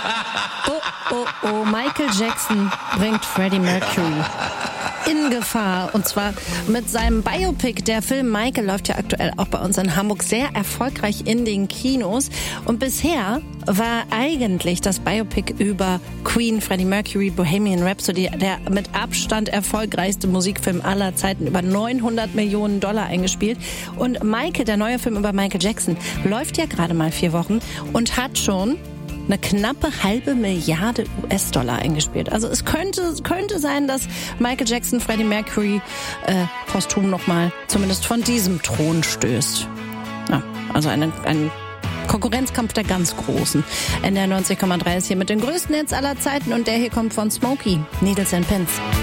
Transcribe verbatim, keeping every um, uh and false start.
Oh, oh, oh, Michael Jackson bringt Freddie Mercury in Gefahr. Und zwar mit seinem Biopic. Der Film Michael läuft ja aktuell auch bei uns in Hamburg sehr erfolgreich in den Kinos. Und bisher war eigentlich das Biopic über Queen, Freddie Mercury, Bohemian Rhapsody der mit Abstand erfolgreichste Musikfilm aller Zeiten, über neunhundert Millionen Dollar eingespielt. Und Michael, der neue Film über Michael Jackson, läuft ja gerade mal vier Wochen und hat schon eine knappe halbe Milliarde U S-Dollar eingespielt. Also es könnte könnte sein, dass Michael Jackson Freddie Mercury äh, posthum nochmal zumindest von diesem Thron stößt. Ja, also eine, ein Konkurrenzkampf der ganz Großen. N D R neunzig Komma drei ist hier mit den größten Hits aller Zeiten und der hier kommt von Smokey, Needles and Pins.